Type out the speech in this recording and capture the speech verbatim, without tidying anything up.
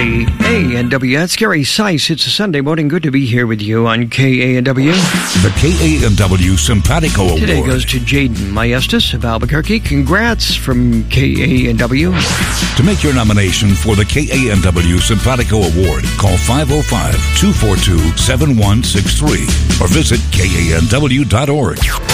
K A N W. That's Gary Sice. It's a Sunday morning. Good to be here with you on K A N W. The K A N W Simpatico Award. Today goes to Jaden Maestas of Albuquerque. Congrats from K A N W. To make your nomination for the K A N W Simpatico Award, call five oh five, two four two, seven one six three or visit K A N W dot org.